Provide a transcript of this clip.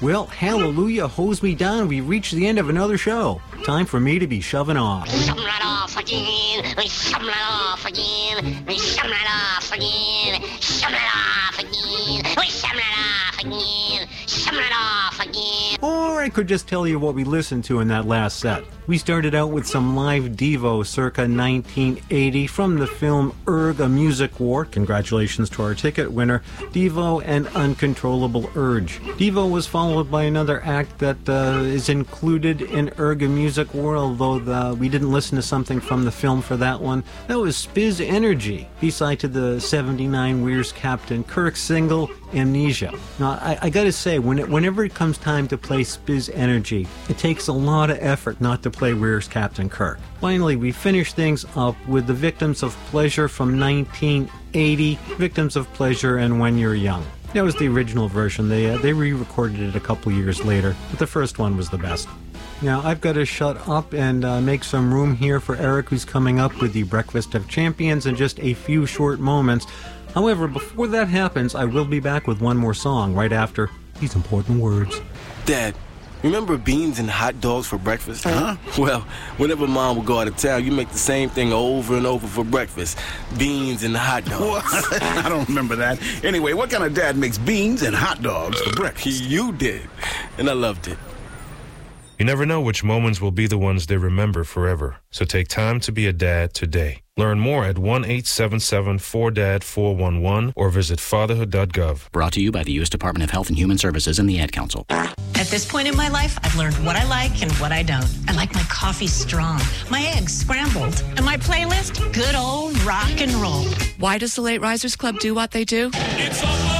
Well, hallelujah, hose me down. We reached the end of another show. Time for me to be shoving off. Shove right off again. We shove right off again. We shove right off again. Shove right off again. We shove right off again. Shove right off again. Or I could just tell you what we listened to in that last set. We started out with some live Devo circa 1980 from the film Urgh, A Music War. Congratulations to our ticket winner, Devo and Uncontrollable Urge. Devo was followed by another act that is included in Urgh, A Music War, although we didn't listen to something from the film for that one. That was Spiz Energy, B-side to the 79 Weir's Captain Kirk single, Amnesia. Now, I gotta say, whenever it comes time to play Spiz Energy, it takes a lot of effort not to play Weir's Captain Kirk. Finally, we finish things up with the Victims of Pleasure from 1980, Victims of Pleasure and When You're Young. That was the original version. They re-recorded it a couple years later, but the first one was the best. Now, I've got to shut up and make some room here for Eric, who's coming up with the Breakfast of Champions in just a few short moments. However, before that happens, I will be back with one more song right after these important words. Dad, remember beans and hot dogs for breakfast? Huh? Well, whenever Mom would go out of town, you make the same thing over and over for breakfast. Beans and hot dogs. What? I don't remember that. Anyway, what kind of dad makes beans and hot dogs for breakfast? You did, and I loved it. You never know which moments will be the ones they remember forever. So take time to be a dad today. Learn more at 1-877-4DAD-411 or visit fatherhood.gov. Brought to you by the U.S. Department of Health and Human Services and the Ad Council. At this point in my life, I've learned what I like and what I don't. I like my coffee strong, my eggs scrambled, and my playlist, good old rock and roll. Why does the Late Risers Club do what they do? It's